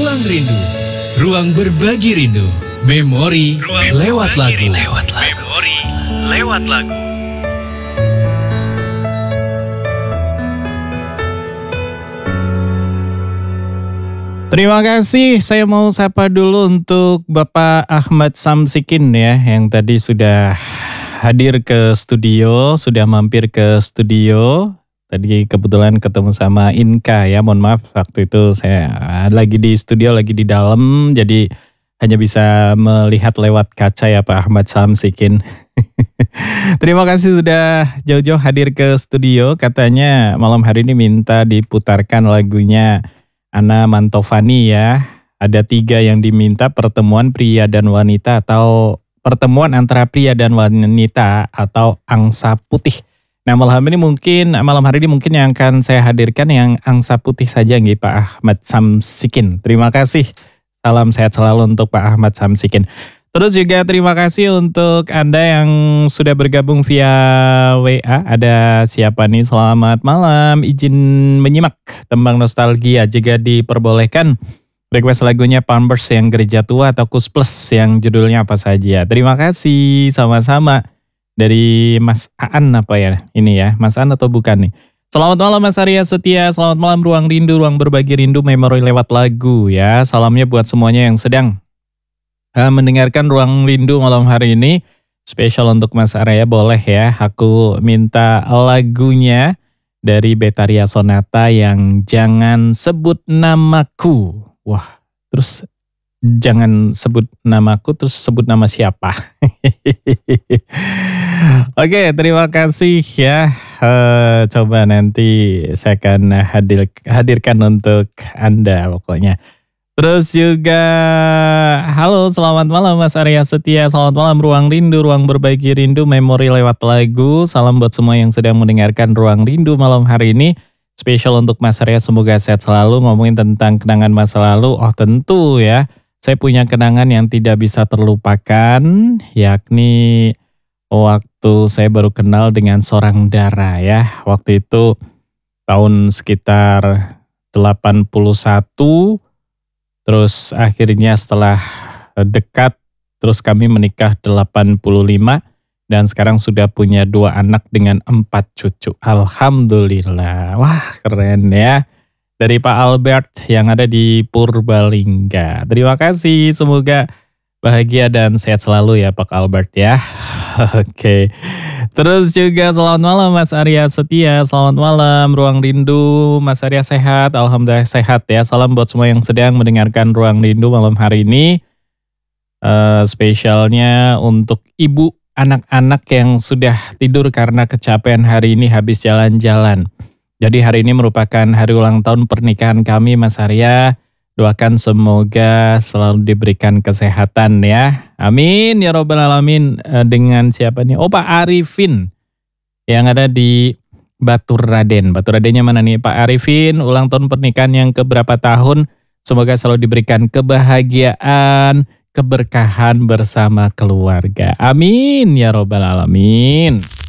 Ruang Rindu, ruang berbagi rindu. Memori lewat lagu. Memori lewat lagu. Terima kasih, saya mau sapa dulu untuk Bapak Ahmad Samsikin ya, yang tadi sudah hadir ke studio, sudah mampir ke studio. Tadi kebetulan ketemu sama Inka ya, mohon maaf waktu itu saya lagi di studio, lagi di dalam, jadi hanya bisa melihat lewat kaca ya Pak Ahmad Samsikin. Terima kasih sudah jauh-jauh hadir ke studio, katanya malam hari ini minta diputarkan lagunya Ana Mantovani ya. Ada 3 yang diminta, pertemuan pria dan wanita atau pertemuan antara pria dan wanita atau angsa putih. Nah malam hari ini mungkin yang akan saya hadirkan yang angsa putih saja nih Pak Ahmad Samsikin. Terima kasih. Salam sehat selalu untuk Pak Ahmad Samsikin. Terus juga terima kasih untuk Anda yang sudah bergabung via WA. Ada siapa nih? Selamat malam, izin menyimak tembang nostalgia. Jika diperbolehkan, request lagunya Pampers yang Gereja Tua atau Kus Plus yang judulnya apa saja. Terima kasih, sama-sama. Dari Mas Aan apa ya? Ini ya, Mas Aan atau bukan nih? Selamat malam Mas Arya Setia, selamat malam Ruang Rindu, ruang berbagi rindu, memori lewat lagu ya. Salamnya buat semuanya yang sedang mendengarkan Ruang Rindu malam hari ini. Spesial untuk Mas Arya, boleh ya aku minta lagunya dari Betaria Sonata yang Jangan Sebut Namaku. Wah, terus jangan sebut namaku, terus sebut nama siapa? Oke, terima kasih ya. Coba nanti saya akan hadirkan untuk Anda pokoknya. Terus juga, halo selamat malam Mas Arya Setia, selamat malam Ruang Rindu, ruang berbagi rindu, memori lewat lagu. Salam buat semua yang sedang mendengarkan Ruang Rindu malam hari ini. Spesial untuk Mas Arya, semoga sehat selalu. Ngomongin tentang kenangan masa lalu, oh tentu ya. Saya punya kenangan yang tidak bisa terlupakan, yakni waktu saya baru kenal dengan seorang Dara ya. Waktu itu tahun sekitar 81, terus akhirnya setelah dekat, terus kami menikah 85, dan sekarang sudah punya 2 anak dengan 4 cucu. Alhamdulillah, wah keren ya. Dari Pak Albert yang ada di Purbalingga. Terima kasih, semoga bahagia dan sehat selalu ya Pak Albert ya. Oke. Terus juga selamat malam Mas Arya Setia, selamat malam Ruang Rindu. Mas Arya sehat, alhamdulillah sehat ya. Salam buat semua yang sedang mendengarkan Ruang Rindu malam hari ini. Spesialnya untuk ibu anak-anak yang sudah tidur karena kecapean hari ini habis jalan-jalan. Jadi hari ini merupakan hari ulang tahun pernikahan kami Mas Arya. Doakan semoga selalu diberikan kesehatan ya. Amin ya robbal alamin. Dengan siapa nih? Oh Pak Arifin yang ada di Batur Raden. Batur Radennya mana nih Pak Arifin? Ulang tahun pernikahan yang keberapa tahun? Semoga selalu diberikan kebahagiaan, keberkahan bersama keluarga. Amin ya robbal alamin.